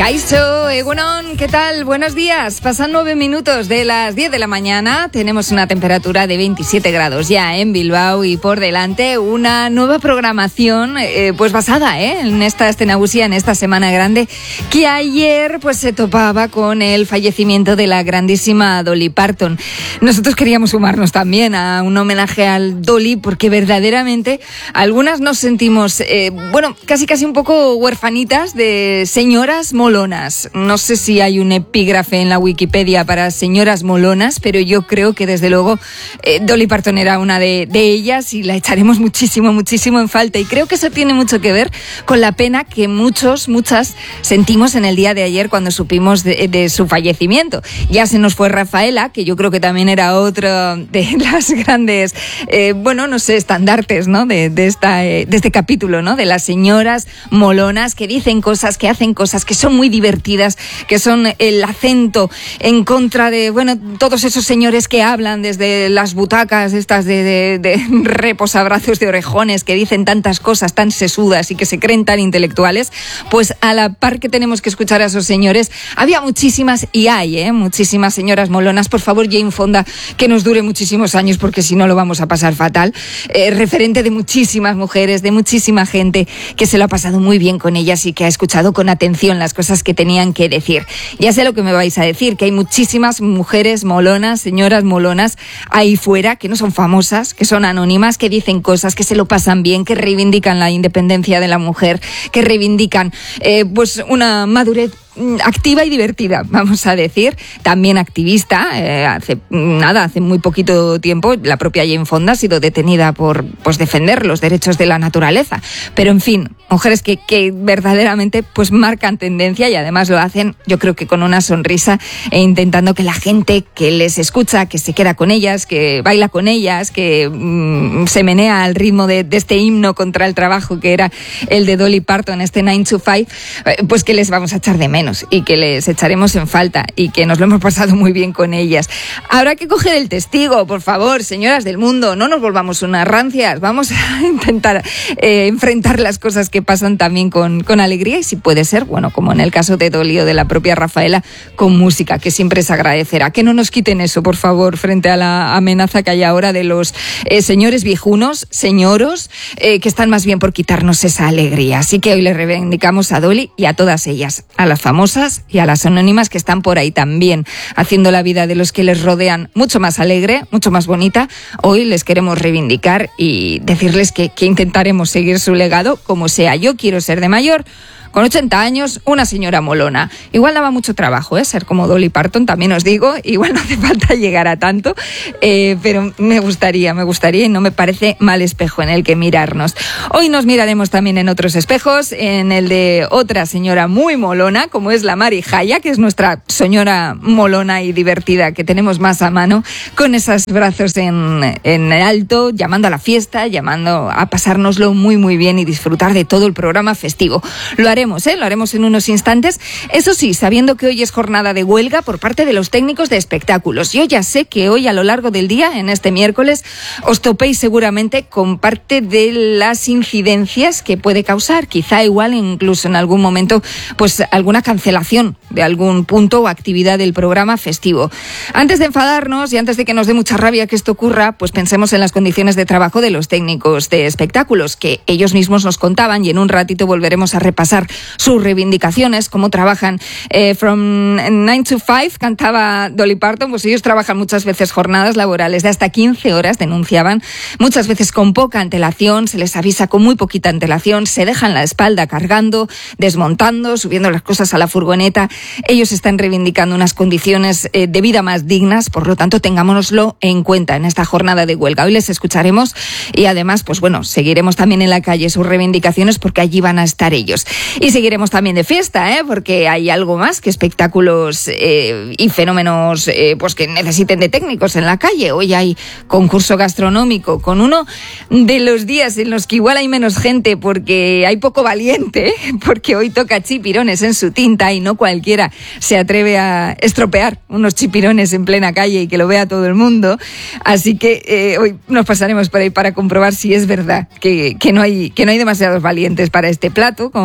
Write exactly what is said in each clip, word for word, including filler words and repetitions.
Kaixo, Egunon, ¿qué tal? Buenos días. Pasan nueve minutos de las diez de la mañana. Tenemos una temperatura de veintisiete grados ya en Bilbao y por delante una nueva programación eh, pues basada ¿eh? en esta Astenagusia, en esta Semana Grande, que ayer pues se topaba con el fallecimiento de la grandísima Dolly Parton. Nosotros queríamos sumarnos también a un homenaje al Dolly porque verdaderamente algunas nos sentimos, eh, bueno, casi casi un poco huerfanitas de señoras molonas. No sé si hay un epígrafe en la Wikipedia para señoras molonas, pero yo creo que desde luego eh, Dolly Parton era una de, de ellas y la echaremos muchísimo, muchísimo en falta. Y creo que eso tiene mucho que ver con la pena que muchos, muchas sentimos en el día de ayer cuando supimos de, de su fallecimiento. Ya se nos fue Rafaela, que yo creo que también era otro de las grandes, eh, bueno, no sé, estandartes, ¿no? De, de, esta, eh, de este capítulo, ¿no? De las señoras molonas que dicen cosas, que hacen cosas, que son muy divertidas, que son el acento en contra de, bueno, todos esos señores que hablan desde las butacas estas de, de, de reposabrazos de orejones, que dicen tantas cosas tan sesudas y que se creen tan intelectuales. Pues a la par que tenemos que escuchar a esos señores, había muchísimas y hay, ¿eh? muchísimas señoras molonas. Por favor, Jane Fonda, que nos dure muchísimos años porque si no lo vamos a pasar fatal. Eh, referente de muchísimas mujeres, de muchísima gente que se lo ha pasado muy bien con ellas y que ha escuchado con atención las cosas que tenían que decir. Ya sé lo que me vais a decir, que hay muchísimas mujeres molonas, señoras molonas ahí fuera, que no son famosas, que son anónimas, que dicen cosas, que se lo pasan bien, que reivindican la independencia de la mujer, que reivindican eh, pues una madurez activa y divertida, vamos a decir, también activista. Eh, hace nada, hace muy poquito tiempo, la propia Jane Fonda ha sido detenida por pues defender los derechos de la naturaleza. Pero en fin, mujeres que, que verdaderamente pues marcan tendencia y además lo hacen, yo creo que con una sonrisa e intentando que la gente que les escucha, que se queda con ellas, que baila con ellas, que mmm, se menea al ritmo de, de este himno contra el trabajo que era el de Dolly Parton, este nine to five, eh, pues que les vamos a echar de menos y que les echaremos en falta y que nos lo hemos pasado muy bien con ellas. Habrá que coger el testigo, por favor, señoras del mundo, no nos volvamos unas rancias, vamos a intentar eh, enfrentar las cosas que pasan también con, con alegría y si puede ser, bueno, como en el caso de Dolly o de la propia Rafaela, con música, que siempre se agradecerá. Que no nos quiten eso, por favor, frente a la amenaza que hay ahora de los eh, señores viejunos, señoros, eh, que están más bien por quitarnos esa alegría. Así que hoy le reivindicamos a Dolly y a todas ellas, a las famosas y a las anónimas que están por ahí también, haciendo la vida de los que les rodean mucho más alegre, mucho más bonita. Hoy les queremos reivindicar y decirles que, que intentaremos seguir su legado como sea. Yo quiero ser de mayor, con ochenta años, una señora molona. Igual daba mucho trabajo, ¿eh? Ser como Dolly Parton, también os digo. Igual no hace falta llegar a tanto, eh, pero me gustaría, me gustaría y no me parece mal espejo en el que mirarnos. Hoy nos miraremos también en otros espejos, en el de otra señora muy molona, como es la Mari Jaya, que es nuestra señora molona y divertida que tenemos más a mano, con esos brazos en, en alto, llamando a la fiesta, llamando a pasárnoslo muy, muy bien y disfrutar de todo el programa festivo. Lo haremos Haremos, ¿eh? Lo haremos en unos instantes. Eso sí, sabiendo que hoy es jornada de huelga por parte de los técnicos de espectáculos. Yo ya sé que hoy a lo largo del día, en este miércoles, os topéis seguramente con parte de las incidencias que puede causar. Quizá igual incluso en algún momento pues alguna cancelación de algún punto o actividad del programa festivo. Antes de enfadarnos y antes de que nos dé mucha rabia que esto ocurra, pues pensemos en las condiciones de trabajo de los técnicos de espectáculos, que ellos mismos nos contaban y en un ratito volveremos a repasar sus reivindicaciones, cómo trabajan. Eh, from nine to five, cantaba Dolly Parton, pues ellos trabajan muchas veces jornadas laborales de hasta quince horas, denunciaban, muchas veces con poca antelación, se les avisa con muy poquita antelación, se dejan la espalda cargando, desmontando, subiendo las cosas a la furgoneta. Ellos están reivindicando unas condiciones eh, de vida más dignas, por lo tanto tengámonoslo en cuenta en esta jornada de huelga. Hoy les escucharemos y además, pues bueno, seguiremos también en la calle sus reivindicaciones porque allí van a estar ellos. Y seguiremos también de fiesta, ¿eh? Porque hay algo más que espectáculos eh, y fenómenos eh, pues que necesiten de técnicos en la calle. Hoy hay concurso gastronómico con uno de los días en los que igual hay menos gente porque hay poco valiente, porque hoy toca chipirones en su tinta y no cualquiera se atreve a estropear unos chipirones en plena calle y que lo vea todo el mundo. Así que eh, hoy nos pasaremos por ahí para comprobar si es verdad que, que, no hay, que no hay demasiados valientes para este plato, como My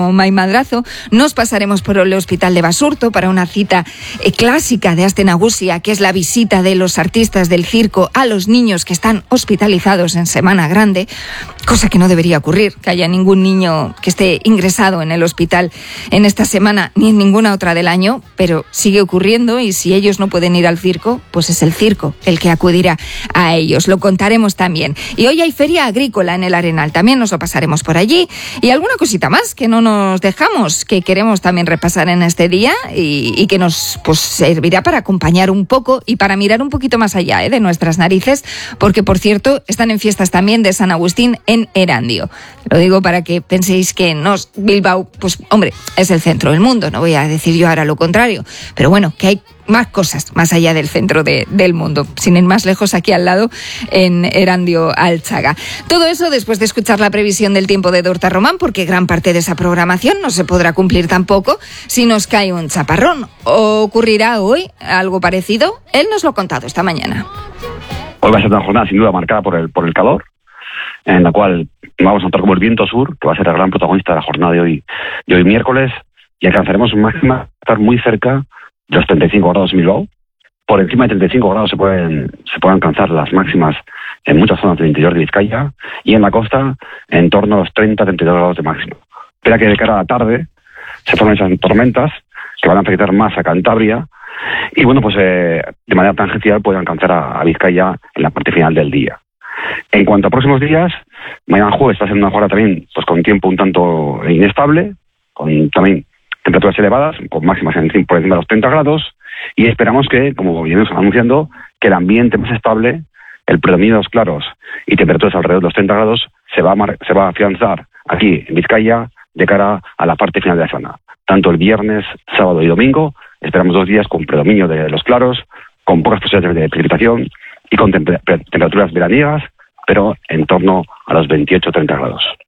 Madrazo, nos pasaremos por el Hospital de Basurto para una cita eh, clásica de Aste Nagusia, que es la visita de los artistas del circo a los niños que están hospitalizados en Semana Grande, cosa que no debería ocurrir, que haya ningún niño que esté ingresado en el hospital en esta semana ni en ninguna otra del año, pero sigue ocurriendo, y si ellos no pueden ir al circo, pues es el circo el que acudirá a ellos. Lo contaremos también. Y hoy hay feria agrícola en el Arenal, también nos lo pasaremos por allí, y alguna cosita más que no nos dejamos, que queremos también repasar en este día y, y que nos pues servirá para acompañar un poco y para mirar un poquito más allá ¿eh? de nuestras narices, porque por cierto están en fiestas también de San Agustín en Erandio. Lo digo para que penséis que nos Bilbao, pues hombre, es el centro del mundo, no voy a decir yo ahora lo contrario, pero bueno, que hay más cosas más allá del centro de, del mundo, sin ir más lejos, aquí al lado en Erandio Alchaga. Todo eso después de escuchar la previsión del tiempo de Dorta Román, porque gran parte de esa programación no se podrá cumplir tampoco si nos cae un chaparrón. ¿Ocurrirá hoy algo parecido? Él nos lo ha contado esta mañana. Hoy va a ser una jornada sin duda marcada por el, por el calor, en la cual vamos a notar como el viento sur, que va a ser el gran protagonista de la jornada de hoy, de hoy miércoles, y alcanzaremos un máxima estar muy cerca de los treinta y cinco grados en Bilbao. Por encima de treinta y cinco grados se pueden se pueden alcanzar las máximas en muchas zonas del interior de Vizcaya, y en la costa en torno a los treinta a treinta y dos grados de máximo. Espera que de cara a la tarde se formen esas tormentas que van a afectar más a Cantabria, y bueno, pues eh, de manera tangencial pueden alcanzar a, a Vizcaya en la parte final del día. En cuanto a próximos días, mañana jueves está siendo una jornada también pues con tiempo un tanto inestable, con también temperaturas elevadas, con máximas en, por encima de los treinta grados, y esperamos que, como venimos anunciando, que el ambiente más estable, el predominio de los claros y temperaturas alrededor de los treinta grados se va a, mar, se va a afianzar aquí en Vizcaya de cara a la parte final de la semana. Tanto el viernes, sábado y domingo esperamos dos días con predominio de los claros, con pocas posibilidades de precipitación y con temper- temperaturas veraniegas, pero en torno a los veintiocho a treinta grados.